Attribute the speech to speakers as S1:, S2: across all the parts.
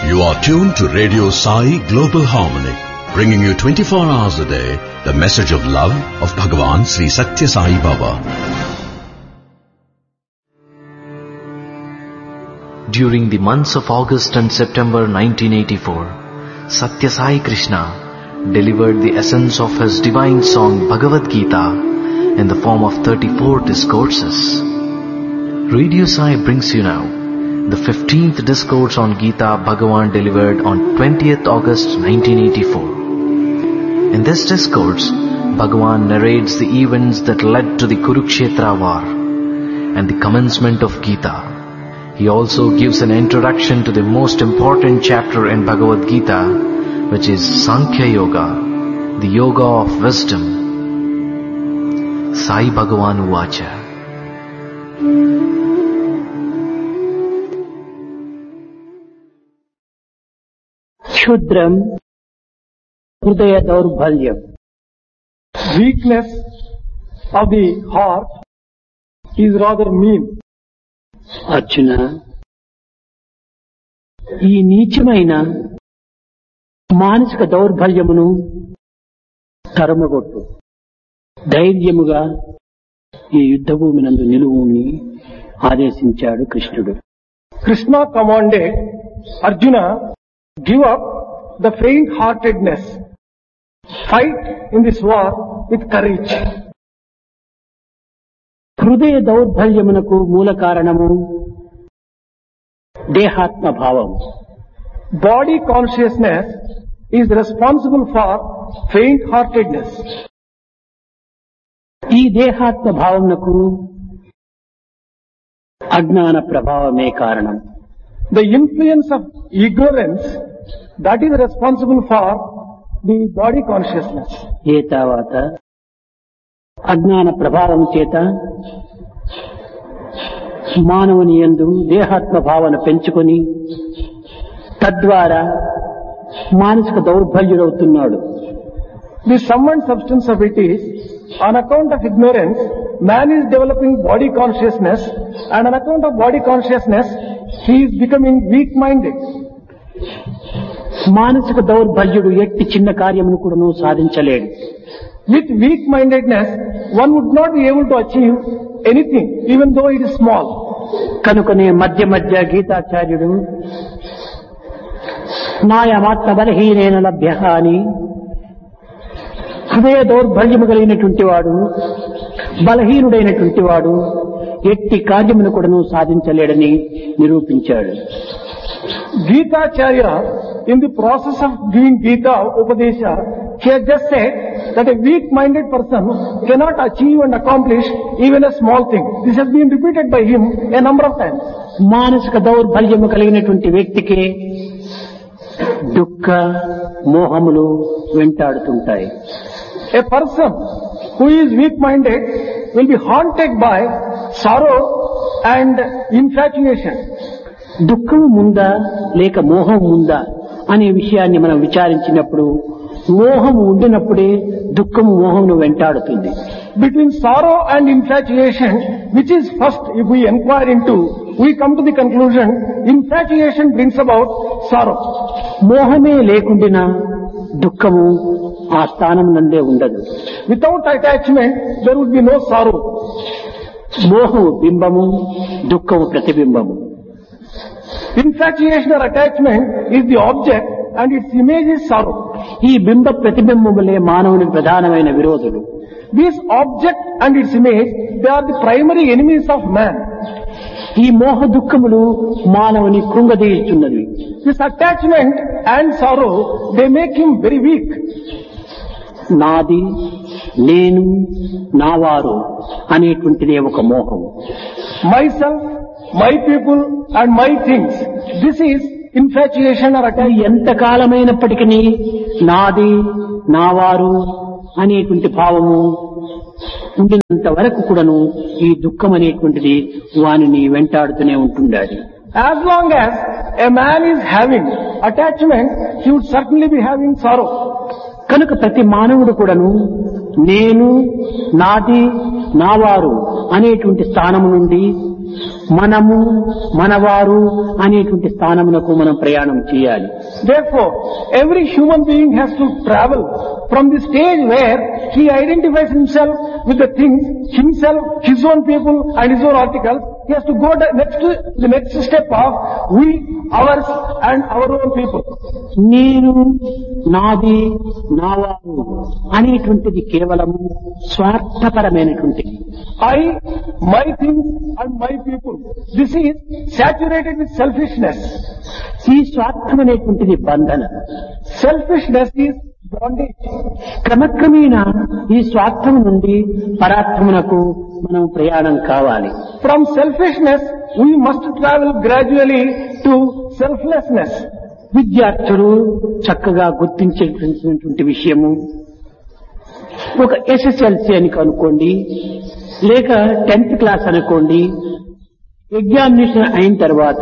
S1: You are tuned to Radio Sai Global Harmony, bringing you 24 hours a day the message of love of Bhagavan Sri Satya Sai Baba.
S2: During the months of August and September 1984, Satya Sai Krishna delivered the essence of his divine song Bhagavad Gita in the form of 34 discourses. Radio Sai brings you now the 15th discourse on Gita Bhagavan delivered on 20th August 1984. In this discourse, Bhagavan narrates the events that led to the Kurukshetra war and the commencement of Gita. He also gives an introduction to the most important chapter in Bhagavad Gita, which is Sankhya Yoga, the Yoga of Wisdom. Sai Bhagavan Uvacha.
S3: Shudram, Hridaya Daurbhalyam.
S4: Weakness of the heart is rather mean.
S3: Arjuna, ఈ నీచమైన మానసిక దౌర్బల్యమును తరమగొట్టు. ధైర్యముగా ఈ యుద్ధభూమినందు నిలువుని ఆదేశించాడు కృష్ణుడు.
S4: Krishna commanded Arjuna, give up the faint-heartedness. Fight in this war with courage.
S3: హృదయ దౌర్బల్యమునకు మూల కారణము దేహాత్మ భావం.
S4: Body consciousness is responsible for faint-heartedness.
S3: ఈ దేహాత్మ భావమునకు అజ్ఞాన ప్రభావమే కారణం.
S4: The influence of ignorance, that is responsible for the body consciousness.
S3: ఏ తర్వాత అజ్ఞాన ప్రభావం చేత మానవుని యందు దేహాత్మ భావన పెంచుకొని తద్వారా మానసిక దౌర్బల్యుడవుతున్నాడు.
S4: The sum and substance of it is, on account of ignorance, man is developing body consciousness, and on account of body consciousness, he is becoming weak-minded.
S3: మానసిక దౌర్బల్యుడు ఎట్టి చిన్న కార్యమును కూడాను సాధించలేడు.
S4: With weak-mindedness, one would not be able to achieve anything, even though it is small.
S3: కనుకనే మధ్య మధ్య గీతాచార్యుడు నాయమాత్మ బలహీనేన లభ్య అని హృదయ దౌర్బల్యము కలిగినటువంటి వాడు, బలహీనుడైనటువంటి వాడు ఎట్టి కార్యమును కూడాను సాధించలేడని నిరూపించాడు.
S4: Gitacharya, in the process of giving Gita Upadesha, he has just said that a weak-minded person cannot achieve and accomplish even a small thing. This has been repeated by him a number of times.
S3: మానసిక దౌర్బల్యము కలిగినటువంటి వ్యక్తికి దుఃఖ మోహములు వెంటాడుతుంటాయి.
S4: A person who is weak-minded will be haunted by sorrow and infatuation.
S3: దుఃఖము ముందా లేక మోహం ముందా అనే విషయాన్ని మనం విచారించినప్పుడు మోహము ఉండినప్పుడే దుఃఖము మోహమును వెంటాడుతుంది.
S4: Between sorrow and infatuation, which is first, if we inquire into, we come to the conclusion, infatuation brings about sorrow.
S3: మోహమే లేకుండినా దుఃఖము ఆ స్థానం నందే ఉండదు.
S4: Without attachment, there would be no sorrow.
S3: మోహము బింబము, దుఃఖము ప్రతిబింబము.
S4: Infatuation or attachment is the object and its image is sorrow.
S3: ఈ బింబ ప్రతిబింబములే మానవుని ప్రధానమైన విరోధులు.
S4: This object and its image, they are the primary enemies of man.
S3: ఈ మోహ దుఃఖములు మానవుని కృంగదీయుచున్నవి.
S4: This attachment and sorrow, they make him very weak.
S3: నాది, నేను, నావారు అనేటువంటిదే ఒక మోహం.
S4: Myself, my people and my things. This is infatuation or
S3: అది
S4: attachment.
S3: ఎంత కాలమైనప్పటికీ నాది, నావారు అనేటువంటి భావము ఉండినంత వరకు కూడాను ఈ దుఃఖం అనేటువంటిది వానిని వెంటాడుతూనే ఉంటుండాలి.
S4: As long as a man is having attachment, he would certainly be having sorrow.
S3: కనుక ప్రతి మానవుడు కూడాను నేను, నాది, నావారు అనేటువంటి స్థానం నుండి మనము మనవారు అనేటువంటి స్థానమునకు మనం ప్రయాణం చేయాలి.
S4: Therefore, every human being has to travel from the stage where he identifies himself with the things, himself, his own people and his own articles. He has to go the next step of we, ours and our own people.
S3: నేను, నాది, నావారు అనేటువంటిది కేవలము స్వార్థపరమైనటువంటిది.
S4: I, my things and my people. This is saturated with selfishness.
S3: ఈ స్వార్థం అనేటువంటిది బంధన.
S4: Selfishness is bondage.
S3: క్రమక్రమేణా ఈ స్వార్థం నుండి పరార్థమునకు మనం ప్రయాణం కావాలి.
S4: From selfishness, we must travel gradually to selflessness.
S3: విద్యార్థులు చక్కగా గుర్తించేటువంటి విషయము ఒక ఎస్ఎస్ఎల్సి అని అనుకోండి, లేక 10th క్లాస్ అనుకోండి, ఎగ్జామినేషన్ అయిన తర్వాత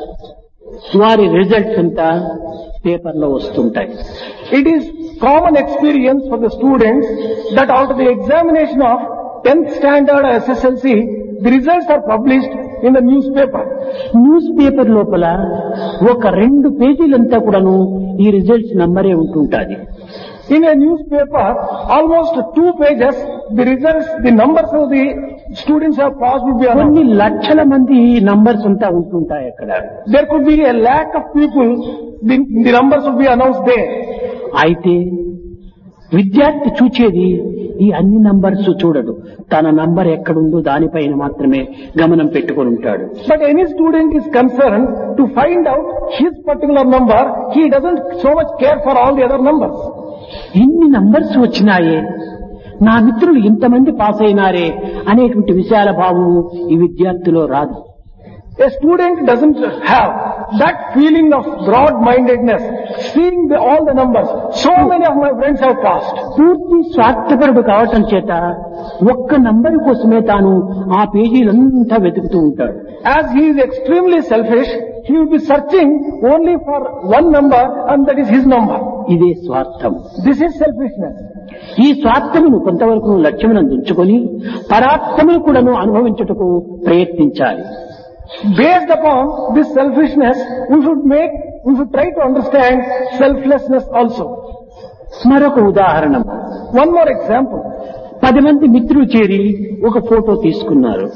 S3: వారి రిజల్ట్స్ అంతా పేపర్లో వస్తుంటాయి.
S4: It is common experience for the students that after the examination of 10th standard SSLC, the results are published in the newspaper.
S3: News paper లోపల ఒక 2 పేజీలంతా కూడాను ఈ results నంబరే ఉంటుంటాది.
S4: In a newspaper, almost 2 pages, the results, the numbers of the students have passed will be
S3: కొన్ని
S4: announced.
S3: లక్షల మంది numbers అంతా ఉంటుంటాయి అక్కడ.
S4: There could be a lakh of people, the numbers will be announced there.
S3: అయితే విద్యార్థి చూచేది ఈ అన్ని నంబర్స్ చూడడు. తన నంబర్ ఎక్కడుందో దానిపైన మాత్రమే గమనం పెట్టుకొని ఉంటాడు.
S4: But any student is concerned to find out his particular number. He doesn't so much care for all the other numbers.
S3: ఇన్ని నంబర్స్ వచ్చినాయే, నా మిత్రులు ఇంతమంది పాస్ అయినారే అనేటువంటి విశాల భావము ఈ విద్యార్థిలో రాదు.
S4: A student doesn't have that feeling of broad-mindedness, seeing all the numbers. So many of my friends have passed.
S3: పూర్తి స్వార్థపరుడు కావటం చేత ఒక్క నంబరు కోసమే తాను ఆ పేజీలంతా వెతుకుతూ ఉంటాడు.
S4: As he is extremely selfish, he will be searching only for one number and that is his number.
S3: ఇదే స్వార్థం.
S4: This is selfishness.
S3: ఈ స్వార్థమును కొంతవరకు లక్ష్యమునందు ఉంచుకొని పరార్థమును కూడాను అనుభవించుటకు ప్రయత్నించాలి.
S4: Based upon this selfishness, we should try to understand selflessness also.
S3: మరొక ఉదాహరణ,
S4: One more example.
S3: 10 మంది మిత్రులు చేరి ఒక ఫోటో తీసుకున్నారు.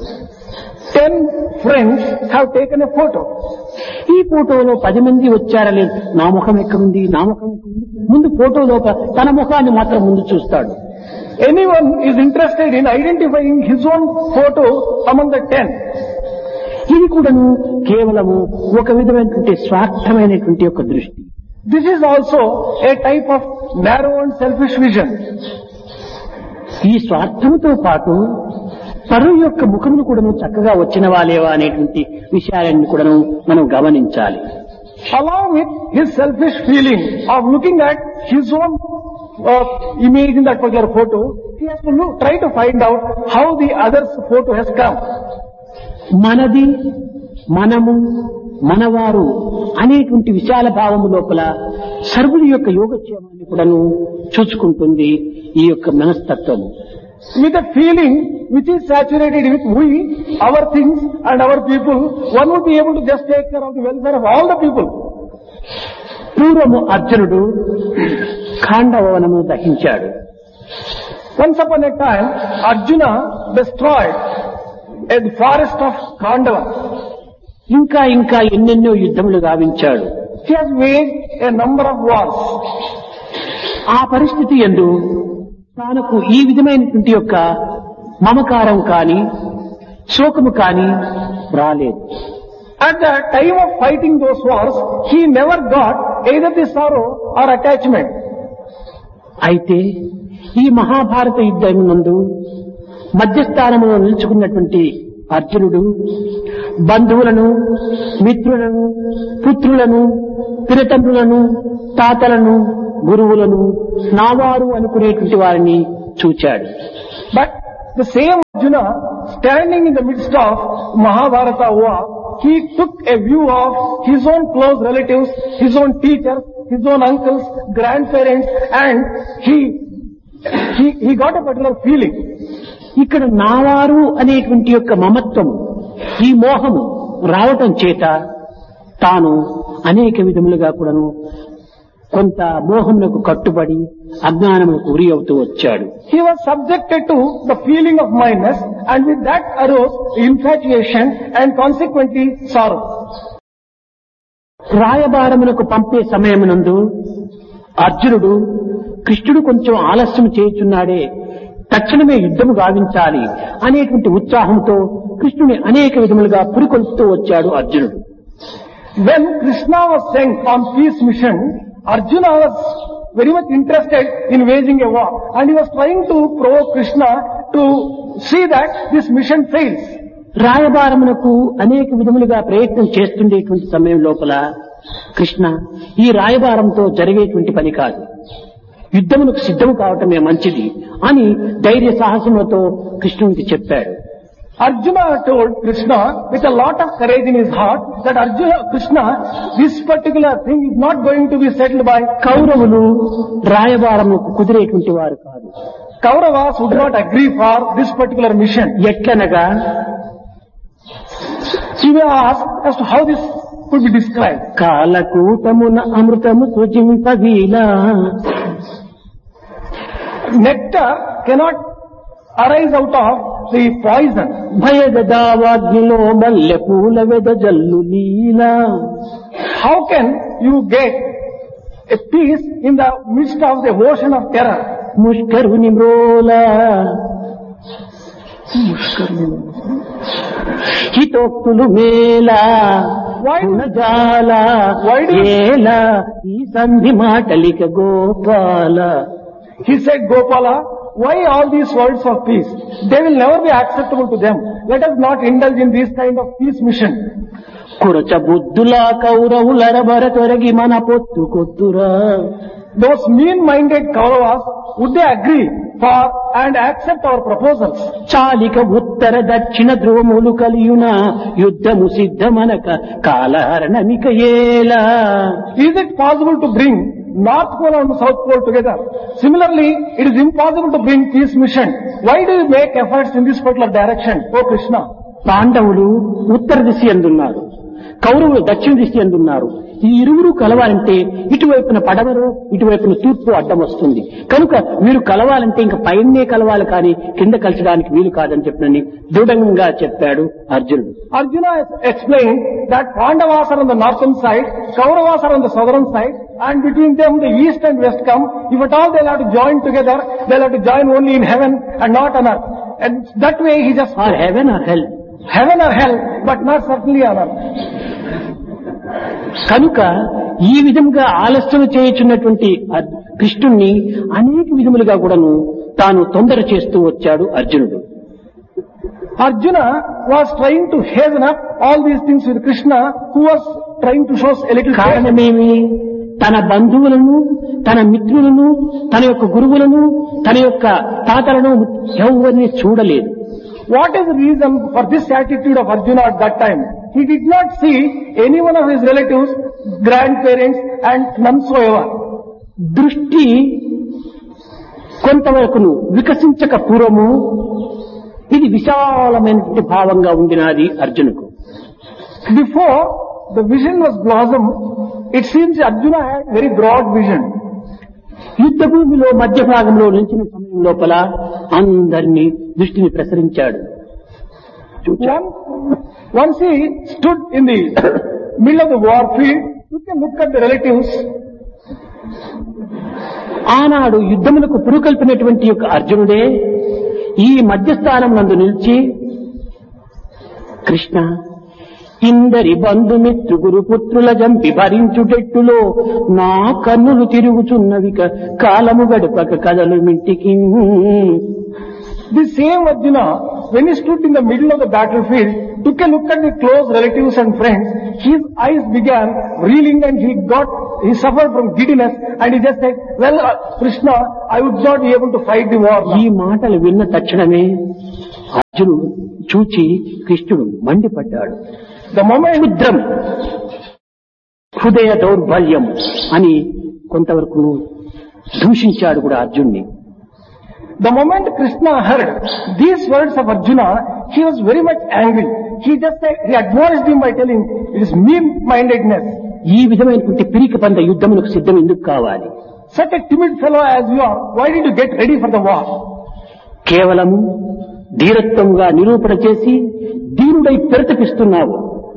S4: 10 friends have taken a photo.
S3: ఈ ఫోటోలో 10 మంది వచ్చారా లేదు, నా ముఖం ఎక్కడుంది, నా ముఖం ఎక్కడుంది, ముందు ఫోటోలో తన ముఖాన్ని మాత్రం ముందు చూస్తాడు.
S4: Anyone is interested in identifying his own photo among the 10.
S3: ఇది కూడాను కేవలము ఒక విధమైనటువంటి స్వార్థమైనటువంటి ఒక దృష్టి.
S4: This is also a type of narrow and selfish vision.
S3: ఈ స్వార్థంతో పాటు పరువు యొక్క ముఖమును కూడాను చక్కగా వచ్చిన వాలేవా అనేటువంటి విషయాలను కూడాను మనం గమనించాలి.
S4: Along with his selfish feeling of looking at his own image in that particular photo, he has to try to find out how the other's photo has come.
S3: మనది, మనము, మనవారు అనేటువంటి విశాల భావము లోపల సర్వుడి యొక్క యోగక్షేమాన్ని కూడాను చూసుకుంటుంది ఈ యొక్క మనస్తత్వము.
S4: With a feeling which is saturated with we, our things and our people, one would be able to just take care of the welfare of all the people.
S3: పూర్వము అర్జునుడు ఖాండవనము దహించాడు.
S4: Once upon a time, Arjuna destroyed a forest of Khandava.
S3: ఇంకా ఇంకా ఎన్నెన్నో యుద్ధములు గావించాడు.
S4: He has waged a number of wars.
S3: ఆ పరిస్థితి యందు తనకు ఈ విధమైనటువంటి యొక్క మమకారం కాని శోకము కాని రాలేదు.
S4: At the time of fighting those wars, he never got either the sorrow or attachment.
S3: అయితే ఈ మహాభారత యుద్ధం నందు మధ్యస్థానంలో నిలుచుకున్నటువంటి అర్జునుడు బంధువులను, మిత్రులను, పుత్రులను, పినతండ్రులను, తాతలను, గురువులను నావారు అనుకునేటువంటి వారిని చూచాడు.
S4: But the same Arjuna, standing in the midst of Mahabharata war, he took a view of his own close relatives, his own teachers, his own uncles, grandparents, and he got a particular feeling.
S3: ఇక్కడ నావారు అనేటువంటి యొక్క మమత్వం ఈ మోహము రావటం చేత తాను అనేక విధములుగా కూడాను కొంత మోహములకు కట్టుబడి అజ్ఞానములకు గురి అవుతూ వచ్చాడు.
S4: He was subjected to the feeling of mindness, and with that arose infatuation and consequently sorrow.
S3: రాయబారములకు పంపే సమయమునందు అర్జునుడు కృష్ణుడు కొంచెం ఆలస్యం చేయుచున్నాడే, తక్షణమే యుద్ధము గావించాలి అనేటువంటి ఉత్సాహంతో కృష్ణుని అనేక విధములుగా పురికొల్పుతూ వచ్చాడు అర్జునుడు.
S4: When Krishna was sent on peace mission, Arjuna was very much interested in waging a war, and he was trying to provoke Krishna to see that this mission fails.
S3: రాయబారమునకు అనేక విధములుగా ప్రయత్నం చేస్తుండేటువంటి సమయం లోపల కృష్ణ ఈ రాయబారంతో జరిగేటువంటి పని కాదు, యుద్ధమునకు సిద్ధము కావటమే మంచిది అని ధైర్య సాహసములతో కృష్ణునికి చెప్పాడు.
S4: Arjuna told Krishna with a lot of courage in his heart that Krishna, this particular thing is not going to be settled by
S3: కౌరవులు రాయబారముకు కుదిరేటువంటి వారు కాదు.
S4: Kauravas would not agree for this particular mission.
S3: ఎట్లనగా
S4: She may ask as to how this could be described.
S3: కాలకూటమున అమృతము సృజింపవీలా,
S4: nectar cannot arise out of the poison.
S3: భయదావాగ్నిలో మల్లె పూల వెదజల్లు లీలా.
S4: How can you get a peace in the midst of the ocean of terror?
S3: ముష్కరుని మ్రోలా హితోక్తులు మేలా గుణజాల ఏలా ఈ సంధి మాటలిక Gopala.
S4: He said, Gopala, why all these words of peace? They will never be acceptable to them. Let us not indulge in this kind of peace mission.
S3: కురచ బుద్ధులా కౌరవులరబర తొరగి మన పొత్తు కొత్తురా.
S4: Those mean-minded Kauravas, would they agree for and accept our proposals?
S3: చాలిక ఉత్తర దక్షిణ ధ్రువములు కలియున యుద్ధము సిద్ధమనక కాలహరణమిక ఏలా.
S4: Is it possible to bring North Pole and South Pole together? Similarly, it is impossible to bring peace mission. Why do you make efforts in this particular direction, O Krishna?
S3: పాండవులు ఉత్తర దిశ ఎందున్నారు, కౌరవులు దక్షిణ దిశ ఎందున్నారు. ఈ ఇరువురు కలవాలంటే ఇటువైపున పడమరు ఇటువైపున తూర్పు అడ్డం వస్తుంది. కనుక వీరు కలవాలంటే ఇంకా పైనే కలవాలి కానీ కింద కలిసడానికి వీలు కాదని చెప్పినని దృఢంగా చెప్పాడు అర్జునుడు.
S4: Arjuna has explained that Pandavas are on the northern side, Kauravas are on the southern side, and between them the east and west come. If at all they'll have to join together, they'll have to join only in heaven and not on earth. And that way he just...
S3: Or heaven or hell.
S4: Heaven or hell, but not certainly on earth.
S3: కనుక ఈ విధంగా ఆలస్యం చేయుచున్నటువంటి కృష్ణుణ్ణి అనేక విధములుగా కూడాను తాను తొందర చేస్తూ వచ్చాడు అర్జునుడు.
S4: Arjuna was trying to hasten up all these things with Krishna, who was trying to show a little...
S3: కారణమేమి? తన బంధువులను, తన మిత్రులను, తన యొక్క గురువులను, తన యొక్క తాతలను ఎవరిని చూడలేదు.
S4: What is the reason for this attitude of Arjuna at that time? He did not see any one of his relatives, grandparents and none so ever.
S3: దృష్టి కొంతవరకును వికసించక పూర్వము ఇది విశాలమైనటువంటి భావంగా ఉండినది అర్జునుకు.
S4: Before the vision was blossomed, it seems Arjuna had very broad vision.
S3: యుద్ధ భూమిలో మధ్య భాగంలో నిలిచిన సమయం లోపల అందరినీ దృష్టిని ప్రసరించాడు.
S4: Once he stood in the middle of the war field, you can look at the relatives.
S3: ఆనాడు యుద్ధములకు పురుకల్పినటువంటి యొక్క అర్జునుడే ఈ మధ్యస్థానం నందు నిలిచి, కృష్ణ ఇందరి బంధుమిత్రు గురుపుత్రుల జంపి భరించుటెట్టులో నా కన్నులు తిరుగుచున్నవిక కాలము గడపక కదలు మింటికి.
S4: The same Arjuna, when he stood in the middle of the battlefield, took a look at the close relatives and friends, his eyes began reeling and he suffered from giddiness, and he just said, well, Krishna, I would not be able to fight the war now.
S3: ఈ మాటలు విన్న తక్షణమే అర్జునుడు చూచి కృష్ణుడు మండిపడ్డాడు.
S4: The moment
S3: క్షుద్రం హృదయ దౌర్బల్యం అని కొంతవరకు దూషించాడు కూడా అర్జున్ని.
S4: The moment Krishna heard these words of Arjuna, he was very much angry. he just said, he admonished him by telling, it is mean-mindedness.
S3: ఈ విధమైనటువంటి పిరికి పంద యుద్ధములకు సిద్ధం ఎందుకు కావాలి?
S4: Such a timid fellow as you are, why did you get ready for the war?
S3: కేవలము ధీరత్వంగా నిరూపణ చేసి దీనుడై పెరతపిస్తున్నావు.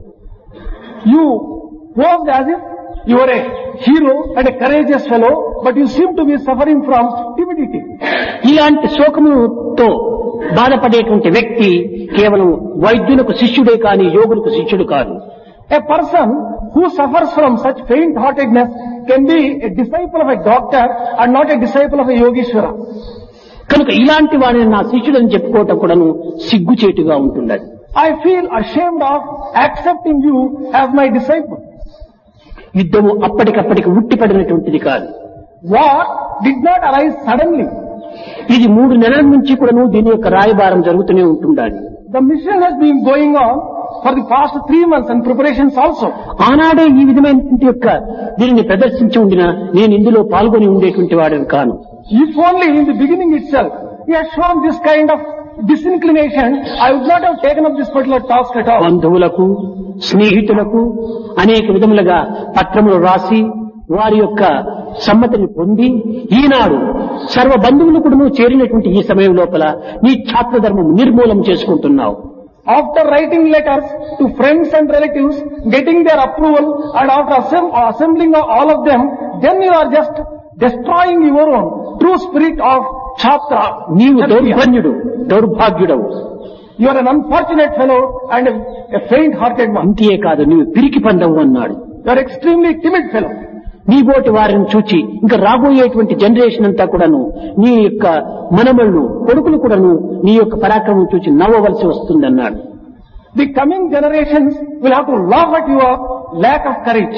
S4: You posed as if you were a hero and a courageous fellow, but you seem to be suffering from timidity.
S3: ఇలాంటి శోకముతో బాధపడేటువంటి వ్యక్తి కేవలం వైద్యులకు శిష్యుడే కాని యోగులకు శిష్యుడు కాదు.
S4: A person who suffers from such faint-heartedness can be a disciple of a doctor and not a disciple of a yogeshwara.
S3: కనుక ఇలాంటి వాడిని నా శిష్యుడని చెప్పుకోవటం కూడాను సిగ్గుచేటుగా ఉంటున్నది.
S4: I feel ashamed of accepting you as my disciple.
S3: యుద్ధము అప్పటికప్పటికి ఉట్టిపడినటువంటిది కాదు.
S4: War did not arise suddenly.
S3: ఇది 3 నెలల నుంచి కూడాను దీని యొక్క రాయబారం జరుగుతూనే ఉంటుండాలి.
S4: The mission has been going on for the past 3 months and preparations also.
S3: ఆనాడే ఈ విధమైనటువంటి యొక్క దీనిని ప్రదర్శించి ఉండినా నేను ఇందులో పాల్గొని ఉండేటువంటి వాడిని కాను.
S4: If only in the beginning itself he had shown this kind of disinclination, I would not have taken up this particular task at all.
S3: బంధువులకు స్నేహితులకు అనేక విధములుగా పత్రములు రాసి వారి యొక్క సమ్మతిని పొంది ఈనాడు సర్వ బంధువులు కూడా చేరినటువంటి ఈ సమయం లోపల నీ ఛాత్రధర్మం నిర్మూలం చేసుకుంటున్నావు.
S4: After writing letters to friends and relatives, getting their approval, and after assembling all of them, then you are just destroying your own true spirit of Chhatra.
S3: నీవు దౌర్భాగ్యుడవు.
S4: You are an unfortunate fellow and a faint-hearted one.
S3: అంతే కాదు, నీవు పిరికి పందవు అన్నాడు.
S4: You are extremely timid fellow.
S3: నీ బోటి వారిని చూచి ఇంకా రాబోయేటువంటి జనరేషన్ అంతా కూడాను నీ యొక్క మనమళ్ళు కొడుకులు కూడాను నీ యొక్క పరాక్రమం చూచి నవ్వవలసి వస్తుందన్నాడు.
S4: The coming generations will have to laugh at your lack of courage.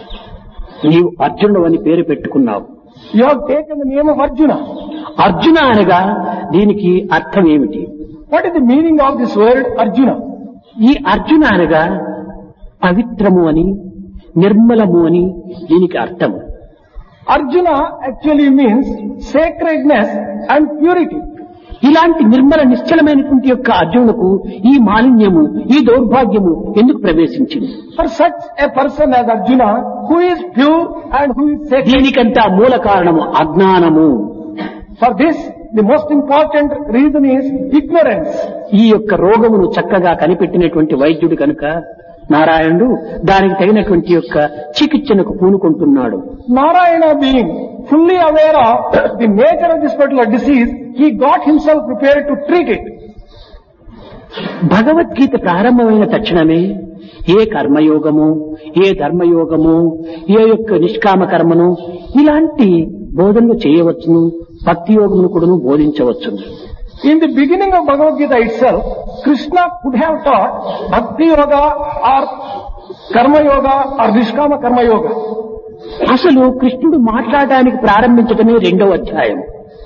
S3: నీవు అర్జునుడు అని పేరు పెట్టుకున్నావు.
S4: You have taken the name of Arjuna.
S3: Arjuna అనగా దీనికి అర్థం ఏమిటి?
S4: What is the meaning of this word Arjuna?
S3: ఈ అర్జున అనగా పవిత్రము అని నిర్మలము అని దీనికి అర్థం.
S4: Arjuna actually means sacredness and purity.
S3: ఇలాంటి నిర్మల నిశ్చలమైనటువంటి యొక్క అర్జునులకు ఈ మాలిన్యము ఈ దౌర్భాగ్యము ఎందుకు ప్రవేశించింది?
S4: For such a person as Arjuna, who is pure and who is sacred,
S3: దీనికంతా మూల కారణము అజ్ఞానము.
S4: for this the most important reason is ignorance.
S3: ఈ యొక్క రోగమును చక్కగా కనిపెట్టినటువంటి వైద్యుడు కనుక నారాయణుడు దానికి తగినటువంటి యొక్క చికిత్సకు పూనుకుంటున్నాడు.
S4: Narayana being fully aware of the nature of this particular disease, he got himself prepared to treat it.
S3: Bhagavad Gita ప్రారంభమైన తక్షణమే ఏ కర్మయోగము ఏ ధర్మయోగము ఏ యొక్క నిష్కామ కర్మను ఇలాంటి బోధనలు చేయవచ్చును, భక్తి యోగమును కూడాను బోధించవచ్చును.
S4: In the beginning of Bhagavad Gita itself, Krishna could have taught Bhakti Yoga or Karma Yoga or Nishkama Karma Yoga.
S3: అసలు కృష్ణుడు మాట్లాడడానికి ప్రారంభించడమే 2వ అధ్యాయం.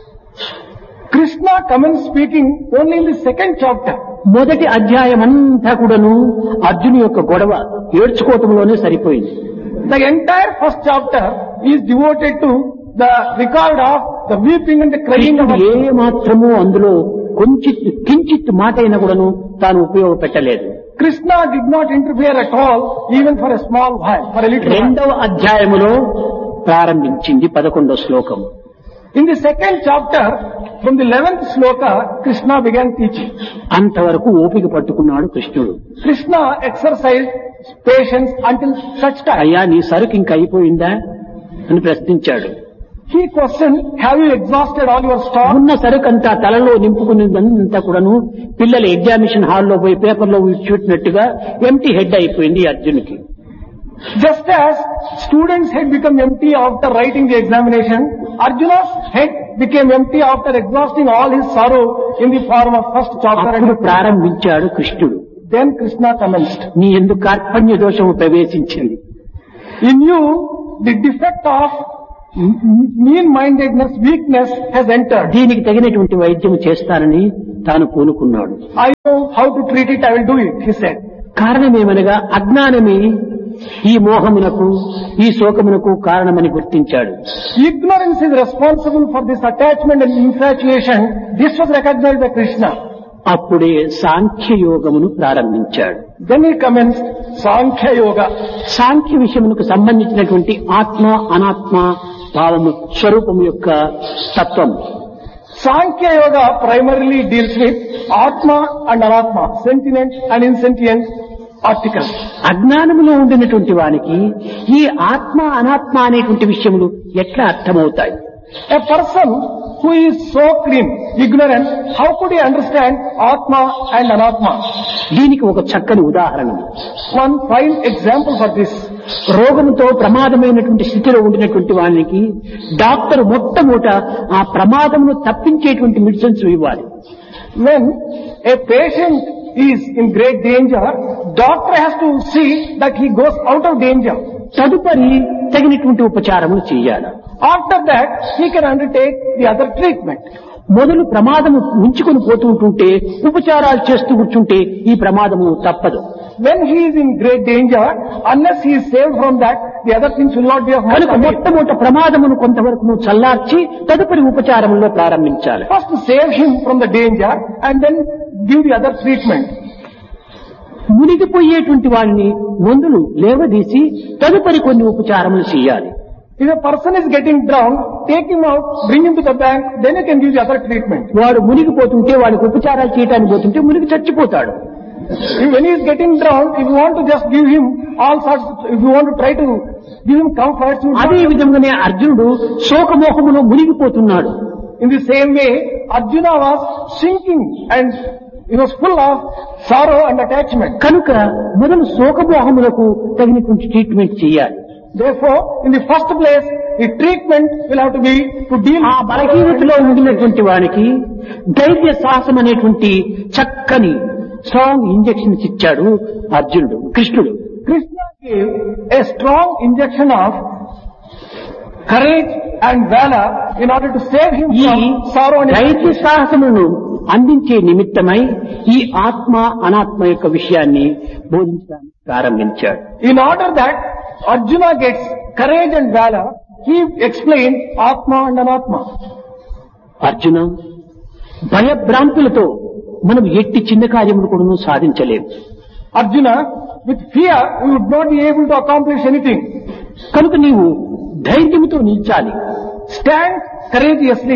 S4: Krishna commenced speaking only in the 2nd chapter.
S3: మొదటి అధ్యాయం అంతా కూడాను అర్జును యొక్క గొడవ ఏడ్చుకోవటంలోనే సరిపోయింది.
S4: The entire 1st chapter is devoted to the record of the weeping and the crying of
S3: ఏ మాత్రము అందులో కించిత్ మాట అయినా కూడాను తాను ఉపయోగపెట్టలేదు.
S4: Krishna did not interfere at all, even for a small while, for a little while.
S3: 2వ అధ్యాయములో ప్రారంభించింది 11వ శ్లోకం.
S4: In the 2nd chapter, from the 11th sloka, Krishna began teaching.
S3: అంతవరకు ఓపిక పట్టుకున్నాడు కృష్ణుడు.
S4: Krishna exercised patience until such time.
S3: అయ్యా నీ సరుకు ఇంకా అయిపోయిందా అని ప్రశ్నించాడు.
S4: He questioned, have you exhausted all your stock?
S3: ఉన్న సరుకంతా తలలో నింపుకునేదంతా కూడాను పిల్లల ఎగ్జామినేషన్ హాల్లో పోయి పేపర్లో చూసినట్టుగా ఎంటీ హెడ్ అయిపోయింది అర్జునుకి.
S4: Just as students' head become empty after writing the examination, Arjuna's head became empty after exhausting all his sorrow in the form of 1st chapter.
S3: అప్పుడు ప్రారంభించాడు కృష్ణుడు.
S4: Then Krishna commenced.
S3: నీ ఎందుకు కార్పణ్య దోషము ప్రవేశించింది?
S4: In you, the defect of mean-mindedness, weakness has entered.
S3: దీనికి తగినటువంటి వైద్యం చేస్తానని తాను పూనుకున్నాడు.
S4: I know how to treat it, I will do it, he said.
S3: కారణమేమనగా అజ్ఞానమే ఈ మోహమునకు ఈ శోకమునకు కారణమని గుర్తించాడు.
S4: Ignorance is responsible for this attachment and infatuation. This was recognized by Krishna.
S3: అప్పుడే సాంఖ్యయోగమును ప్రారంభించాడు.
S4: Then he commenced Sankhya Yoga.
S3: సాంఖ్య విషయమునకు సంబంధించినటువంటి ఆత్మ అనాత్మ భావము స్వరూపము యొక్క తత్వం.
S4: Sankhya Yoga primarily deals with Atma and Anatma, sentient and insentient articles.
S3: అజ్ఞానములో ఉండినటువంటి వానికి ఈ ఆత్మ అనాత్మ అనేటువంటి విషయములు ఎట్లా అర్థమవుతాయి?
S4: A person who is so clean, ignorant, how could he understand Atma and Anatma?
S3: దీనికి ఒక చక్కని ఉదాహరణ.
S4: One fine example for this.
S3: రోగంతో ప్రమాదమైనటువంటి స్థితిలో ఉండినటువంటి వానికి డాక్టర్ మొట్టమొదట ఆ ప్రమాదమును తప్పించేటువంటి మెడిసిన్స్ ఇవ్వాలి.
S4: When a patient is in great danger, doctor has to see that he goes out of danger.
S3: తదుపరి తగినటువంటి ఉపచారములు చేయాలి.
S4: After that, he can undertake the other treatment.
S3: మొదలు ప్రమాదము ఉంచుకొని పోతుంటుంటే ఉపచారాలు చేస్తూ కూర్చుంటే ఈ ప్రమాదము తప్పదు.
S4: When he is in great danger, unless he is saved from that, the other things will not be of much
S3: కనుక
S4: avail.
S3: మొట్టమొదట ప్రమాదమును కొంతవరకు చల్లార్చి తదుపరి ఉపచారములో ప్రారంభించాలి.
S4: First save him from the danger and then give the other treatment.
S3: మునిగిపోయేటువంటి వాడిని మందులు లేవదీసి తదుపరి కొన్ని ఉపచారములు చేయాలి.
S4: If a person is getting drowned, take him out, bring him to the bank, then you can give the other treatment.
S3: వాడు మునిగిపోతుంటే వాడికి ఉపచారాలు చేయడానికి పోతుంటే మునిగి చచ్చిపోతాడు.
S4: When he is getting drowned, if you want to just give him all sorts, if you want to try to give him comforts, you
S3: అదే విధంగానే అర్జునుడు శోకమోహములో మునిగిపోతున్నాడు.
S4: in the same way, Arjuna was sinking and he was full of sorrow and attachment.
S3: కనుక మొదలు శోకమోహములకు తగినటువంటి treatment చేయాలి.
S4: Therefore, in the first place, the treatment will have to be to deal
S3: ఆ బలహీనతలో ఉండినటువంటి వానికి ధైర్య సాహసం అనేటువంటి చక్కని స్ట్రాంగ్ ఇంజెక్షన్స్ ఇచ్చాడు అర్జునుడు, కృష్ణుడు.
S4: Krishna gave a strong injection of courage and valor in order to save him
S3: ఈ
S4: from sorrow and
S3: ధైర్య సాహసములను అందించే నిమిత్తమై ఈ ఆత్మ అనాత్మ యొక్క విషయాన్ని బోధించడానికి ప్రారంభించాడు.
S4: In order that Arjuna gets courage and valor, he explained Atma and Anatma.
S3: Arjuna, భయభ్రాంతులతో మనం ఎట్టి చిన్న కార్యములు కూడా సాధించలేము.
S4: Arjuna, with fear, we would not be able to accomplish anything.
S3: కనుక నీవు ధైర్యంతో నిల్చాలి.
S4: Stand courageously.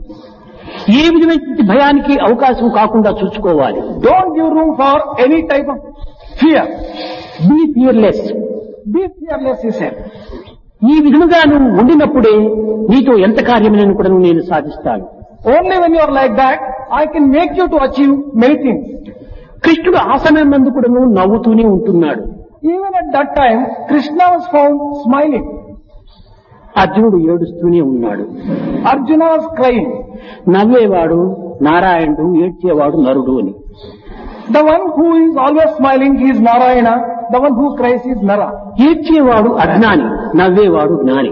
S3: ఏ విధమైన భయానికి అవకాశం కాకుండా చూసుకోవాలి.
S4: Don't give room for any type of fear.
S3: Be fearless.
S4: Be fearless, he said.
S3: ఈ విధముగా నువ్వు ఉండినప్పుడే నీతో ఎంత కార్యములను కూడా నేను సాధిస్తాను.
S4: Only when you are like that, I can make you to achieve many things.
S3: కృష్ణుడు ఆ సమయం నందు కూడా నవ్వుతూనే ఉంటున్నాడు.
S4: Even at that time, Krishna was found smiling.
S3: అర్జునుడు ఏడుస్తూనే ఉన్నాడు.
S4: Arjuna was crying.
S3: నవ్వేవాడు నారాయణుడు, ఏడ్చేవాడు నరుడు అని.
S4: The one who is always smiling, he is Narayana. The one who cries is Nara.
S3: ఏడ్చేవాడు అజ్ఞాని, నవ్వేవాడు జ్ఞాని.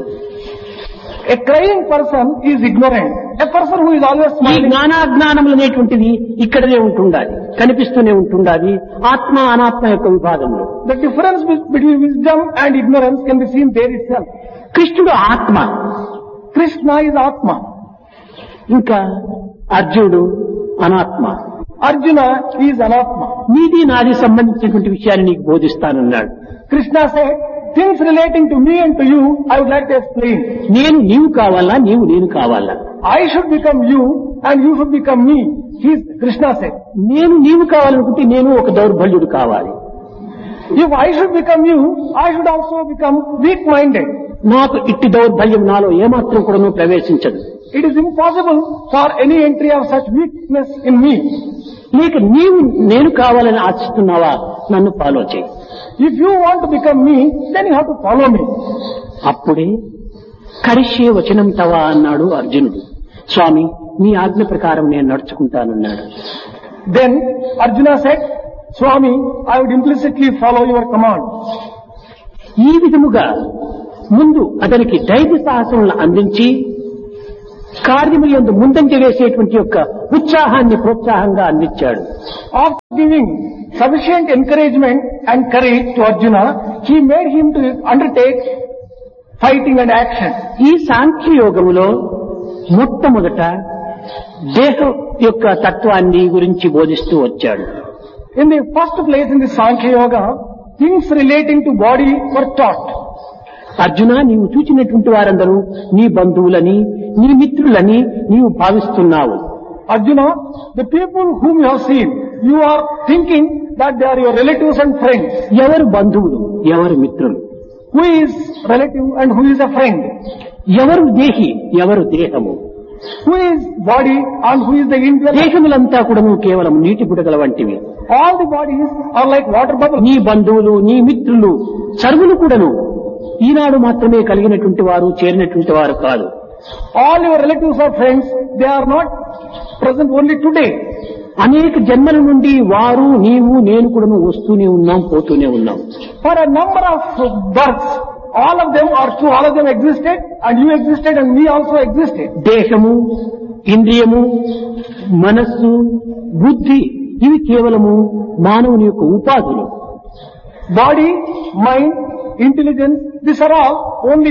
S4: A crying person is ignorant. A person who is always
S3: ఈ
S4: smiling.
S3: జ్ఞానాజ్ఞానములు అనేటువంటిది ఇక్కడనే ఉంటుండాలి, కనిపిస్తూనే ఉంటుండాలి ఆత్మ అనాత్మ యొక్క విభాగంలో.
S4: The difference between wisdom and ignorance can be seen there itself.
S3: కృష్ణుడు ఆత్మ,
S4: Krishna is Atma.
S3: ఇంకా అర్జునుడు అనాత్మ.
S4: Arjuna is Anatma.
S3: నీది నాది సంబంధించినటువంటి విషయాన్ని నీకు బోధిస్తానన్నాడు.
S4: Krishna said, things relating to me and to you, I would like to explain.
S3: నేను నీవు కావాలా, నీవు నేను కావాలా?
S4: I should become you and you should become me. Krishna said.
S3: నేను నీవు కావాలనుకుంటే నేను ఒక దౌర్బల్యుడు కావాలి.
S4: If I should become you, I should also become weak-minded.
S3: నాకు ఇట్టి దౌర్బల్యం నాలో ఏమాత్రం కూడా ప్రవేశించదు.
S4: It is impossible for any entry of such weakness in me.
S3: లేక నీవు నేను కావాలని ఆశిస్తున్నావా, నన్ను ఫాలో చేయి.
S4: If you want to become me, then you have to follow me.
S3: అప్పుడే కరిష్యే వచనం తవా అన్నాడు అర్జునుడు. స్వామి, మీ ఆజ్ఞ ప్రకారం నేను నడుచుకుంటానన్నాడు.
S4: Then Arjuna said, Swami, I would implicitly follow your command.
S3: ఈ విధముగా ముందు అతనికి ధైర్య సాహసములను అందించి కార్యము యందు ముందంజ వేసేటువంటి యొక్క ఉత్సాహాన్ని ప్రోత్సాహంగా అందించాడు.
S4: After giving sufficient encouragement and courage to Arjuna, he made him to undertake fighting and action.
S3: ఈ సాంఖ్య యోగములో మొట్టమొదట దేహం యొక్క తత్వాన్ని గురించి బోధిస్తూ వచ్చాడు.
S4: In the first place in the Sankhya Yoga, things relating to body were taught.
S3: Arjuna, నీవు చూచినటువంటి వారందరూ నీ బంధువులని, నీ మిత్రులని నీవు భావిస్తున్నావు.
S4: Arjuna, the people whom you have seen, you are thinking that they are your relatives and friends.
S3: ఎవరు బంధువులు, ఎవరు మిత్రులు,
S4: Who is relative and who is a friend?
S3: ఎవరు దేహి, ఎవరు దేహము,
S4: Who is body and who is the indwelling?
S3: దేహములంతా కూడా కేవలం నీటి బుడగల వంటివి.
S4: All the bodies are like water bubbles.
S3: నీ బంధువులు, నీ మిత్రులు సర్వులు కూడాను ఈనాడు మాత్రమే కలిగినటువంటి వారు, చేరినటువంటి వారు కాదు.
S4: All your relatives or friends, they are not present only today.
S3: అనేక జన్మల నుండి వారు, నీవు, నేను కూడాను వస్తూనే ఉన్నాం, పోతూనే ఉన్నాం.
S4: For a number of births, all of them or true, all of them existed and you existed and me also existed.
S3: దేహము, ఇంద్రియము, మనస్సు, బుద్ధి ఇవి కేవలము మానవుని యొక్క ఉపాధులు.
S4: Body, mind, intelligence, these are all only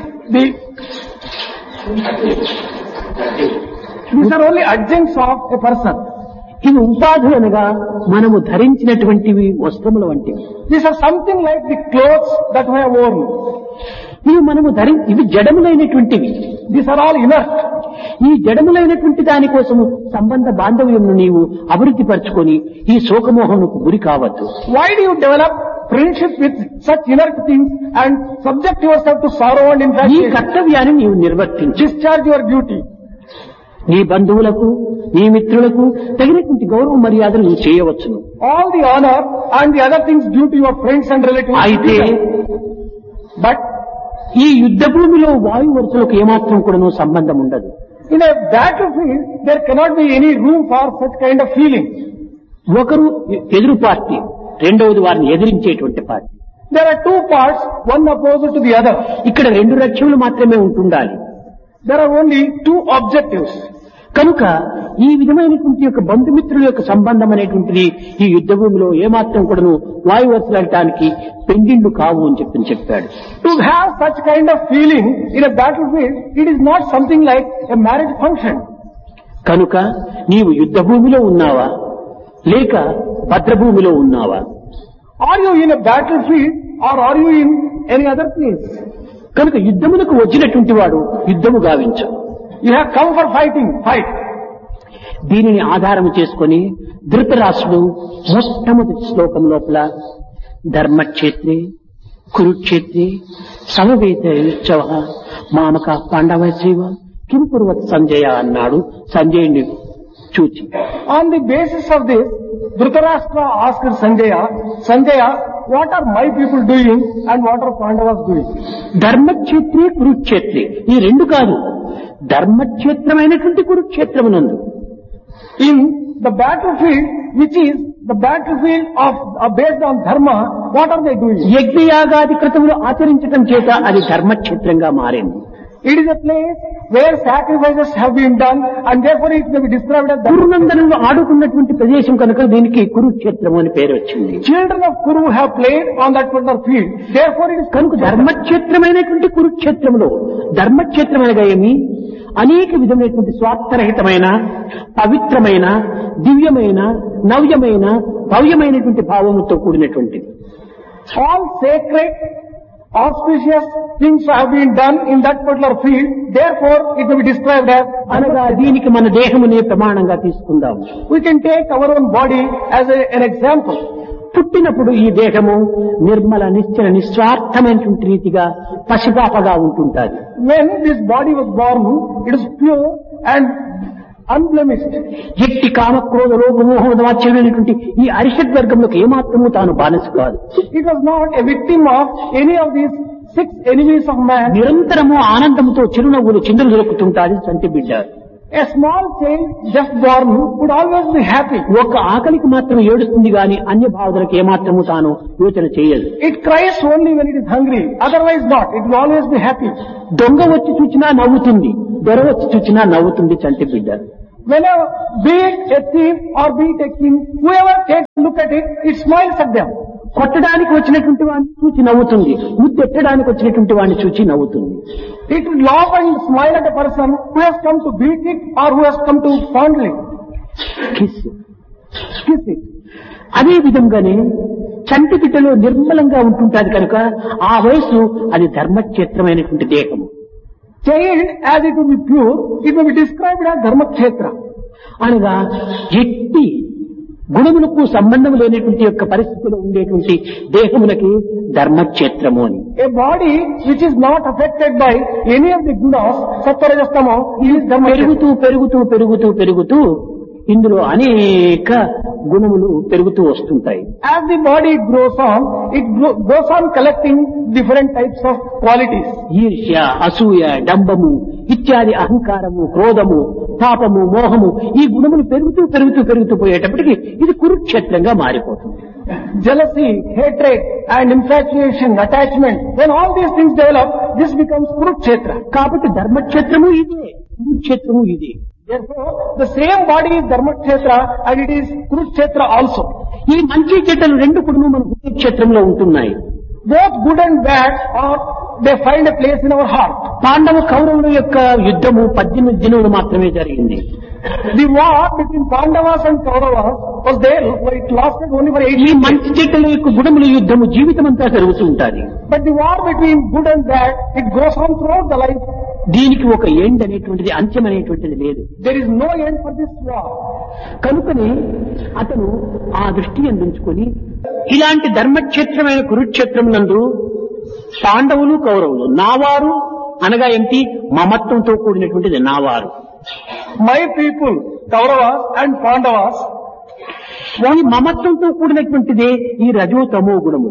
S4: adjuncts of a person.
S3: ఇవి ఉపాధులు అనగా మనము ధరించినటువంటివి వస్త్రముల వంటివి.
S4: These are something like the clothes that we have worn.
S3: ఇవి మనము ఇవి జడములైనటువంటివి.
S4: These are all inert.
S3: ఈ జడములైనటువంటి దానికోసము సంబంధ బాంధవ్యమును నీవు అభివృద్ధి పరచుకొని ఈ శోకమోహముకు గురి కావద్దు.
S4: Why do you develop friendship with such inert things and subject yourself to sorrow and
S3: ఈ
S4: infatuation?
S3: కర్తవ్యాన్ని నీవు నిర్వర్తించు.
S4: Discharge your duty.
S3: నీ బంధువులకు, నీ మిత్రులకు తగినటువంటి గౌరవ మర్యాదలు నువ్వు చేయవచ్చును.
S4: All the honor and the other things due to your friends and relatives.
S3: అయితే
S4: But
S3: ఈ యుద్ధ భూమిలో వాయు వరుసలకు ఏమాత్రం కూడాను సంబంధం ఉండదు.
S4: in a battlefield, there cannot be any room for such kind of feeling.
S3: ఒకరు ఎదురు పార్టీ, రెండవది వారిని ఎదిరించేటువంటి party.
S4: There are two parts, one opposite to the other.
S3: ఇక్కడ రెండు లక్ష్యములు మాత్రమే ఉంటుండాలి.
S4: There are only two objectives.
S3: కనుక ఈ విధమైనటువంటి యొక్క బంధుమిత్రుల యొక్క సంబంధం అనేటువంటిది ఈ యుద్ధ భూమిలో ఏమాత్రం కూడాను వాయు వరుసలటానికి పెండిండు కావు అని చెప్పాడు.
S4: To have such kind of feeling in a battlefield, it is not something like a marriage function.
S3: కనుక నీవు యుద్ధ భూమిలో ఉన్నావా లేక భద్రభూమిలో ఉన్నావా?
S4: Are you in a battlefield or are you in any other place?
S3: కనుక యుద్ధములకు వచ్చినటువంటి వాడు యుద్ధము గావించు.
S4: You have come for fighting, fight.
S3: దీనిని ఆధారం చేసుకొని ధృతరాష్ట్రుడు మొట్టమొదటి శ్లోకం లోపల ధర్మక్షేత్రే కురుక్షేత్రే సమవేతోత్సవ మామక పాండవైవ కింకుర్వత్ సంజయ అన్నాడు సంజయుని చూచి.
S4: On the basis of this, Dhritarashtra asked Sanjaya, what are my people doing and what are Pandavas doing?
S3: ధర్మక్షేత్రే కురుక్షేత్రే ఈ రెండు కాదు, ధర్మక్షేత్రమైనటువంటి కురుక్షేత్రమునందు
S4: In the battlefield, which is the battlefield of based on dharma, what are they doing?
S3: యజ్ఞయాగాది క్రతువులు ఆచరించటం చేత అది ధర్మక్షేత్రంగా మారింది.
S4: It is a place where sacrifices have been done and therefore it may be described as dharma.
S3: కురునందనులు ఆడుకున్నటువంటి ప్రదేశం కనుక దీనికి కురుక్షేత్రం అని పేరు వచ్చింది.
S4: Children of Kuru have played on that particular field. Therefore it is
S3: కనుక ధర్మక్షేత్రమైనటువంటి కురుక్షేత్రంలో ధర్మక్షేత్రమనగా ఏమి అనేక విధమైనటువంటి స్వార్థరహితమైన పవిత్రమైన దివ్యమైన నవ్యమైన భవ్యమైనటువంటి భావముతో కూడినటువంటిది.
S4: all sacred, auspicious things have been done in that particular field. Therefore it may be described as
S3: అనగా దీనికి మన దేహమునే ప్రమాణంగా తీసుకుందాం.
S4: We can take our own body as an example.
S3: పుట్టినప్పుడు ఈ దేహము నిర్మల నిశ్చల నిస్వార్థమైనటువంటి రీతిగా పసిపాపగా ఉంటుంటాది.
S4: When this body was born, it is pure and unblemished.
S3: ఎట్టి కామక్రోధ లోభమోహవాచ్యమైనటువంటి ఈ అరిషడ్ వర్గంలోకి ఏమాత్రము తాను బానిస కాదు.
S4: It was not a victim of any of these 6 enemies of man.
S3: నిరంతరము ఆనందముతో చిరునవ్వులు చిందులు దొరుకుతుంటాది చంటి బిడ్డ.
S4: A small child just born would always be happy.
S3: ఒక్క ఆకలికి మాత్రం ఏడుస్తుంది గాని అన్య భావనలకు ఏమాత్రము తాను యోచన చేయదు.
S4: It cries only when it is hungry. Otherwise not. It will always be happy.
S3: దొంగ వచ్చి చూచినా నవ్వుతుంది, దొర వచ్చి చూచినా నవ్వుతుంది చంటి బిడ్డ.
S4: Whenever, be it a thief or be it a king, whoever takes a look at it, it smiles at them.
S3: కొట్టడానికి వచ్చినటువంటి వాడిని చూచి నవ్వుతుంది, ముద్దెట్టడానికి వచ్చినటువంటి వాడిని చూచి నవ్వుతుంది.
S4: It will laugh and smile at a person who has come to beat it or who has come to fondle it.
S3: Kiss it. అదే విధంగానే చంటి బిడ్డలో నిర్మలంగా ఉంటుంటాది కనుక ఆ వయసు అది ధర్మక్షేత్రమైనటువంటి దేహము.
S4: Child, as it will be pure, it will be described as dharmakshetra.
S3: అనగా ఎట్టి గుణములకు సంబంధం లేనటువంటి యొక్క పరిస్థితిలో ఉండేటువంటి దేహమునకి ధర్మక్షేత్రము అని.
S4: A body which is not affected by any of the gunas, sattva rajas tamo, is dharmakshetra.
S3: పెరుగుతూ ఇందులో అనేక గుణములు పెరుగుతూ వస్తుంటాయి.
S4: As the body grows on, it goes on collecting different types of qualities.
S3: ఈర్ష్య, అసూయ, డంబము ఇత్యాది అహంకారము, క్రోధము, తాపము, మోహము ఈ గుణములు పెరుగుతూ పోయేటప్పటికి ఇది కురుక్షేత్రంగా మారిపోతుంది.
S4: Jealousy, hatred and infatuation, attachment, when all these things develop, this becomes Kurukshetra.
S3: కాబట్టి ధర్మక్షేత్రము ఇదే, కురుక్షేత్రము ఇదే.
S4: Therefore, the same body is Dharmakshetra and it is Kurukshetra also.
S3: ఈ మంచి చెడ్డలు రెండు కూడా మన కురుక్షేత్రంలో ఉంటున్నాయి.
S4: Both good and bad they find a place in our heart.
S3: పాండవ కౌరవుల యొక్క యుద్ధము 18 దినములు మాత్రమే జరిగింది.
S4: The war between Pandavas and Kauravas was there, but it lasted only for 8
S3: ఈ
S4: years.
S3: మంచి చెడ్డల యొక్క గుణముల యుద్ధము జీవితం అంతా జరుగుతూ ఉంటుంది.
S4: But the war between good and bad, it goes on throughout the life.
S3: దీనికి ఒక ఎండ్ అనేటువంటిది, అంత్యం అనేటువంటిది లేదు.
S4: There is no end for this war.
S3: కనుకనే అతను ఆ దృష్టి అందించుకొని ఇలాంటి ధర్మక్షేత్రమైన కురుక్షేత్రం నందు పాండవులు కౌరవులు నావారు అనగా ఏంటి, మమత్వంతో కూడినటువంటిది నావారు.
S4: My people, Kauravas and Pandavas,
S3: ఈ మమత్వంతో కూడినటువంటిదే ఈ రజో తమో గుణము.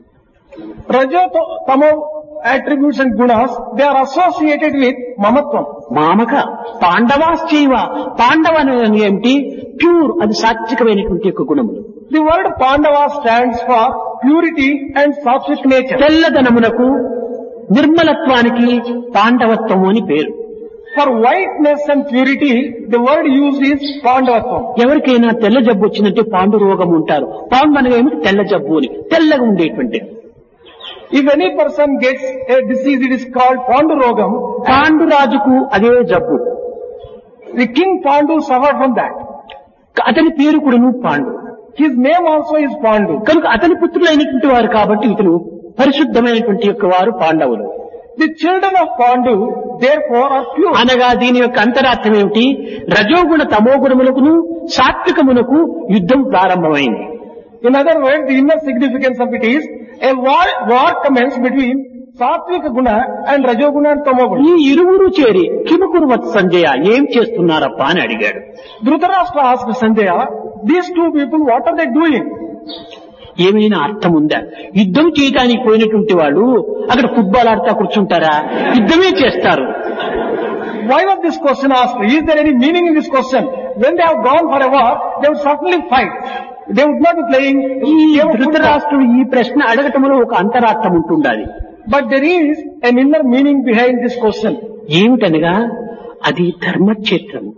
S4: Rajo, Tamo attributes and gunas, they are associated with Mamatvam.
S3: మామక పాండవాశ్చైవ, పాండవ అనేది ఏమిటి, ప్యూర్, అది సాత్వికమైనటువంటి యొక్క గుణములు.
S4: The word Pandava stands for purity and sattvic nature.
S3: తెల్లదనమునకు నిర్మలత్వానికి పాండవత్వము అని పేరు.
S4: For whiteness and purity, the word used is Pandavatvam.
S3: ఎవరికైనా తెల్ల జబ్బు వచ్చిందంటే పాండు రోగం ఉంటారు. పాండు అనగా ఏమిటి, తెల్ల జబ్బు అని, తెల్లగా ఉండేటువంటి.
S4: If any person gets a disease, it is called Pandurogam.
S3: Pandu రాజుకు అదే జబ్బు.
S4: The king Pandu suffered from that.
S3: అతని పేరు కూడాను Pandu.
S4: His name also is Pandu.
S3: కనుక అతని పుత్రులైనటువంటి వారు కాబట్టి ఇతను పరిశుద్ధమైనటువంటి యొక్క వారు పాండవులు.
S4: The children of Pandu, therefore, are pure.
S3: అనగా దీని యొక్క అంతరార్థం ఏమిటి, రజోగుణ తమోగుణములకును సాత్వికమునకు యుద్ధం ప్రారంభమైంది.
S4: In other words, the inner significance of it is a war commenced between Satvika Guna and Rajoguna and Tamoguna.
S3: ఈ ఇరువురు చేరి కిమకురువత్ సంజయ, ఏం చేస్తున్నారప్పా అని అడిగాడు.
S4: Dhritarashtra asked Sanjaya, these two people, what are they doing?
S3: ఏమైనా అర్థం ఉందా? యుద్ధం చేయడానికి పోయినటువంటి వాళ్ళు అక్కడ ఫుట్బాల్ ఆడుతా కూర్చుంటారా? యుద్ధమే చేస్తారు.
S4: Why was this question asked? Is there any meaning in this question? When they have gone for a war, they would certainly fight. They would not be playing.
S3: ఈ ధృతరాష్ట్రుడు ఈ ప్రశ్న అడగటంలో ఒక అంతరార్థం ఉంటుండాలి.
S4: But there is an inner meaning behind this question.
S3: ఏమిటనగా అది Dharmakshetram.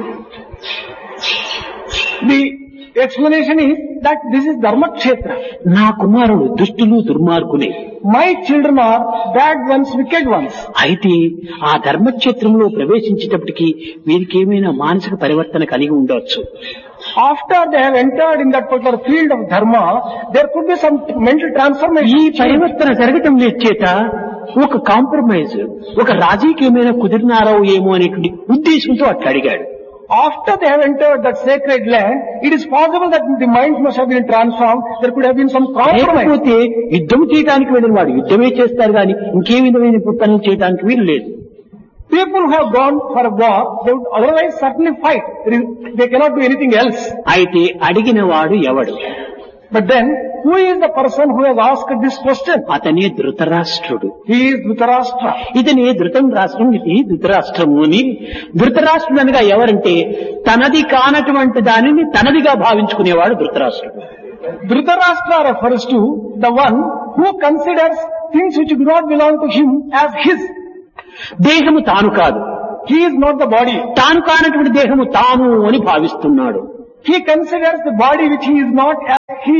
S4: The explanation is that this is Dharmakshetra.
S3: నా కుమారుడు దుష్టులు దుర్మార్గులే.
S4: My children are bad ones, wicked ones.
S3: అయితే ఆ ధర్మక్షేత్రంలో ప్రవేశించేటప్పటికి వీరికి ఏమైనా మానసిక పరివర్తన కలిగి ఉండవచ్చు.
S4: After they have entered in that particular field of dharma, there could be some mental transformation.
S3: ఈ పరివర్తన జరగటం చేత ఒక కాంప్రమైజ్, ఒక రాజకీయమైన కుదిరినారో ఏమో అనేటువంటి ఉద్దేశంతో అట్లా అడిగాడు.
S4: After they have entered that sacred land, it is possible that the minds must have been transformed. There could have been some compromise.
S3: లేకపోతే యుద్ధం చేయడానికి వెళ్ళిన వాడు యుద్ధమే చేస్తారు కానీ ఇంకే విధమైన పనులు చేయడానికి వీలు లేదు.
S4: People who have gone for a war, they would otherwise certainly fight. They cannot do anything else.
S3: అయితే అడిగిన వాడు ఎవడు?
S4: But then, who is the person who has asked this question?
S3: అతనే ధృతరాష్ట్రుడు.
S4: He is Dhritarashtra.
S3: ఇతనే ధృతం రాష్ట్రం, ఇది ధృతరాష్ట్రము అని. ధృతరాష్ట్రుడు అనగా ఎవరంటే తనది కానటువంటి దానిని తనదిగా భావించుకునేవాడు ధృతరాష్ట్రుడు.
S4: Dhritarashtra refers to the one who considers things which do not belong to him as his.
S3: దేహము తాను కాదు.
S4: He is not the body.
S3: తాను కానటువంటి దేహము తాను అని భావిస్తున్నాడు.
S4: He considers the body which he is not as he.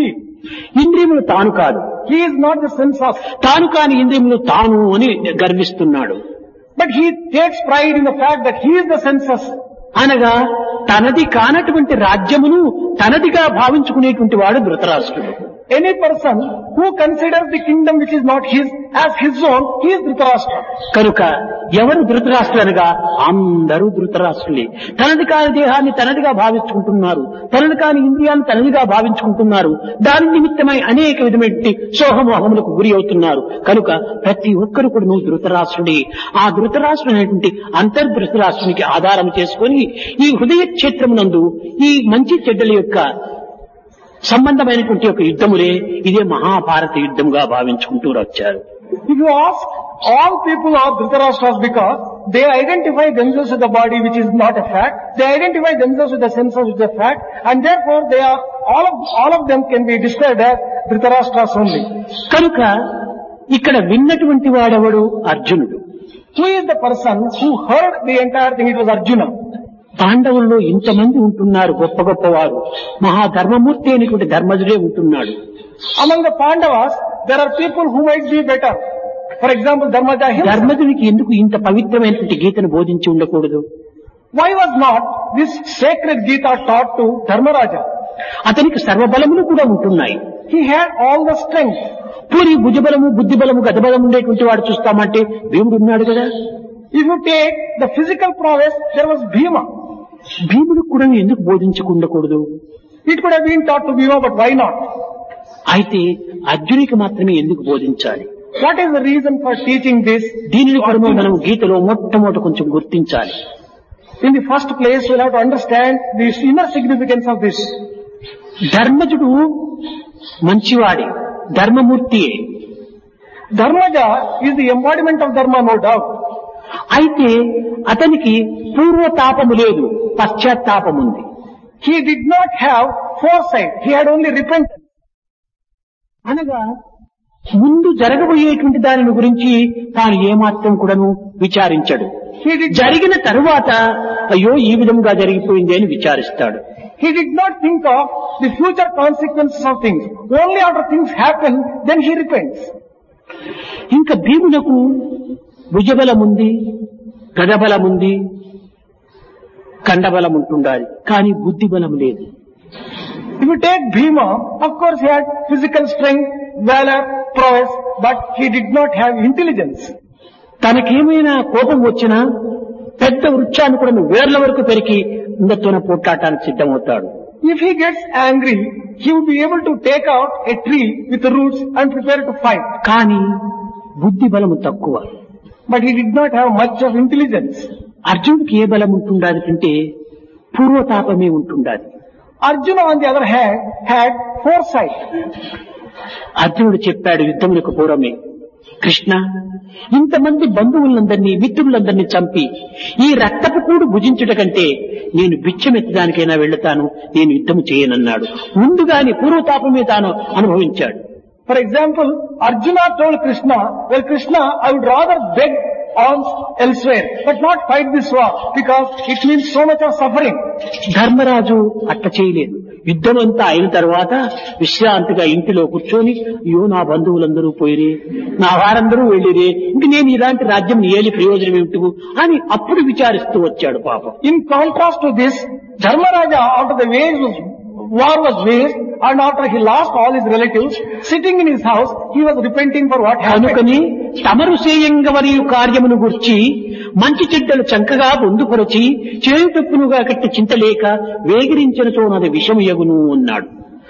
S3: ఇంద్రియములు తాను కాదు,
S4: He is not the sense of,
S3: తాను కాని ఇంద్రియములు తాను అని గర్విస్తున్నాడు.
S4: but he takes pride in the fact that he is the senses.
S3: అనగా తనది కానటువంటి రాజ్యమును తనదిగా భావించుకునేటువంటి వాడు ధృతరాష్ట్రుడు.
S4: Any person who considers the kingdom which is not his as his own, he is Dhritarashtra.
S3: కనుక ఎవరు ధృతరాష్ట్రులు అనగా అందరూ ధృతరాష్ట్రులే. తనది కాని దేహాన్ని తనదిగా భావించుకుంటున్నారు, తనది కాని ఇంద్రియాన్ని తనదిగా భావించుకుంటున్నారు. దాని నిమిత్తమై అనేక విధమైన సోహమోహములకు గురి అవుతున్నారు. కనుక ప్రతి ఒక్కరు కూడా నువ్వు ధృతరాష్ట్రుడే. ఆ ధృతరాష్ట్రుడు అనేటువంటి అంతర్ధృతరాష్ట్రునికి ఆధారం చేసుకొని ఈ హృదయ క్షేత్రమునందు ఈ మంచి చెడ్డల యొక్క సంబంధమైనటువంటి ఒక యుద్ధములే ఇదే మహాభారత యుద్ధంగా భావించుకుంటూ వచ్చారు.
S4: If you ask, all people are Dhritarashtras because they identify themselves with the body which is not a fact, they identify themselves with the senses which is a fact, and therefore they are, all of them can be described as Dhritarashtras only.
S3: కనుక ఇక్కడ విన్నటువంటి వాడెవడు? అర్జునుడు.
S4: Who is the person who heard the entire thing? It was Arjuna.
S3: పాండవుల్లో ఇంతమంది ఉంటున్నారు గొప్ప గొప్పవారు. మహాధర్మమూర్తి అనేటువంటి ధర్మజుడే ఉంటున్నాడు.
S4: Among the Pandavas, there are people who might be better. For example, Dharmaja himself.
S3: ధర్మజునికి ఎందుకు ఇంత పవిత్రమైనటువంటి గీతను బోధించి ఉండకూడదు?
S4: Why was not this sacred Gita taught to Dharmaraja?
S3: అతనికి సర్వబలములు కూడా ఉంటున్నాయి.
S4: He had all the strength.
S3: Puri భుజబలము, బుద్ధిబలము, గతబలము ఉండేటువంటి వాడు చూస్తామంటే భీముడు ఉన్నాడు కదా.
S4: If you take the physical prowess, there was Bhima.
S3: భీముడికి కూడా ఎందుకు బోధించకుండకూడదు?
S4: It could have been taught to Bhima, but why not?
S3: అయితే అర్జునికి మాత్రమే ఎందుకు బోధించాలి?
S4: What is the reason for teaching this?
S3: దీనిని కూడా మనం గీతలో మొట్టమొదట కొంచెం గుర్తించాలి.
S4: In the first place, we'll have to understand the inner significance of this.
S3: ధర్మజుడు మంచివాడే, ధర్మమూర్తియే.
S4: Dharmaja is the embodiment of Dharma, no doubt.
S3: అయితే అతనికి పూర్వతాపము లేదు, పశ్చాత్తాపముంది.
S4: He did not have foresight. He had only repentance.
S3: అనగా ముందు జరగబోయేటువంటి దానిని గురించి తాను ఏమాత్రం కూడాను విచారించడు. జరిగిన తరువాత అయ్యో ఈ విధంగా జరిగిపోయింది అని విచారిస్తాడు.
S4: He did not think of the future consequences of things. Only after things happen, then he repents.
S3: ఇంకా భీమునకు భుజబలముంది, గదబలముంది, కండబలం ఉంటుండాలి, కానీ బుద్ధి బలం లేదు.
S4: If you take Bhima, of course he had physical strength, valor, prowess, but he did not have intelligence.
S3: తనకేమైనా కోపం వచ్చినా పెద్ద వృక్షాన్ని కూడా వేర్ల వరకు పెరిగి అందరితోనే పోట్లాడటానికి సిద్ధమవుతాడు.
S4: If he gets angry, he would be able to take out a tree with the roots and prepare to fight.
S3: కానీ బుద్ధి బలము తక్కువ.
S4: But he did not have much of intelligence.
S3: అర్జునుడికి ఏ బలం ఉంటుండాలి అంటే పూర్వతాపమే ఉంటుండాలి.
S4: Arjuna, on the other hand, had foresight.
S3: అర్జునుడు చెప్పాడు యుద్ధములకు పూర్వమే, కృష్ణ, ఇంతమంది బంధువులందరినీ మిత్రులందరినీ చంపి ఈ రక్తపు కూడు భుజించుట కంటే నేను భిక్షమెత్తడానికైనా వెళ్తాను, నేను యుద్ధము చేయనన్నాడు. ముందుగాని పూర్వతాపమే తాను అనుభవించాడు.
S4: For example, Arjuna told Krishna, well Krishna, I would rather beg alms elsewhere, but not fight this war, because it means so much of suffering.
S3: Dharmaraju అట్ట చేయలేదు. యుద్ధం అంతా అయిన తర్వాత విశ్రాంతిగా ఇంటిలో కూర్చొని, అయ్యో నా బంధువులందరూ పోయిరే, నా వారందరూ వెళ్ళిరే, ఇంక నేను ఇలాంటి రాజ్యం ఏలి ప్రయోజనం ఏమిటి అని అప్పుడు విచారిస్తూ వచ్చాడు పాపం.
S4: In contrast to this, Dharmaraja, after the war was waged, and after he lost all his relatives, sitting in his house, he was repenting for what happened.
S3: కనుకని తమరు సేయంగవరియు కార్యమును గుర్చి మంచి చెడ్డలు చంకగా పొందుపరచి చేయుటప్పునుగా కట్టి చింతలేక వేగిరించిన నది విషము యగును అన్నాడు.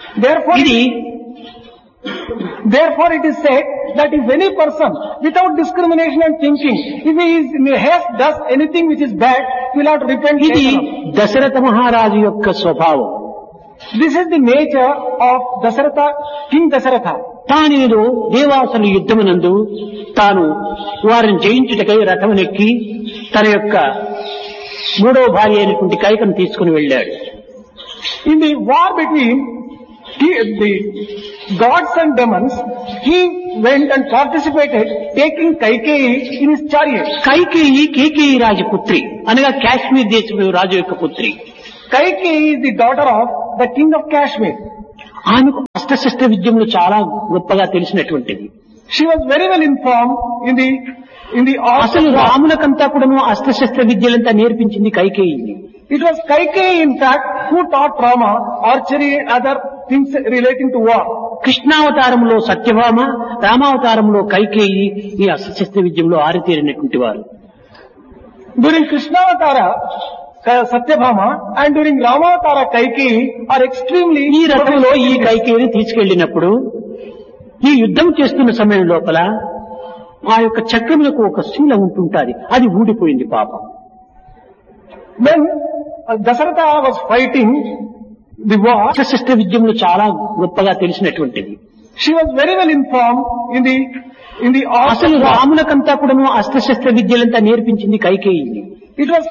S4: Therefore it is said that if any person without discrimination and thinking, if he is in a haste does anything which is bad, he will have to repent.
S3: ఇది దశరథ మహారాజు యొక్క స్వభావం.
S4: This is the nature of Dasaratha, King Dasaratha.
S3: తానేదో దేవాసుల యుద్ధమునందు తాను వారిని జయించుటకై రథమునెక్కి తన యొక్క మూడవ భార్య అయినటువంటి కైకను తీసుకుని వెళ్ళాడు.
S4: In the war between the gods and demons, he went and participated, taking Kaikeyi in his chariot.
S3: Kaikeyi కేకేయి రాజపుత్రి అనగా కాశ్మీర్ దేశపు రాజు యొక్క పుత్రి.
S4: Kaikeyi is the daughter of the king of Kashmir.
S3: ఆమెకు అష్టశస్త్ర విద్యములు చాలా గొప్పగా తెలిసినటువంటిది.
S4: She was very well informed in the art
S3: అసలు
S4: of war.
S3: రాములకంతా కూడాను అష్టశస్త్ర విద్యలంతా నేర్పించింది Kaikeyi.
S4: It was Kaikeyi, in fact, who taught Rama archery and other things relating to war.
S3: కృష్ణావతారంలో Satyabhama, రామావతారంలో Kaikeyi ఈ అష్టశస్త్ర విద్యంలో ఆరితేరినటువంటి వారు.
S4: During Krishnavatara, Satyabhama, and during Ramavatara, Kaikeyi are extremely.
S3: ఈ రథంలో ఈ కైకేయిని తీసుకెళ్లినప్పుడు ఈ యుద్ధం చేస్తున్న సమయం లోపల ఆ యొక్క చక్రములకు ఒక శీల ఉంటుంటాది, అది ఊడిపోయింది పాపం.
S4: When Dasaratha was fighting the war,
S3: అష్టశస్త్ర విద్యములు చాలా గొప్పగా తెలిసినటువంటిది.
S4: she was very well informed in the art
S3: అసలు
S4: of war.
S3: రాములకంతా కూడాను అష్టశస్త్ర విద్యలంతా నేర్పించింది కైకేయి.
S4: It was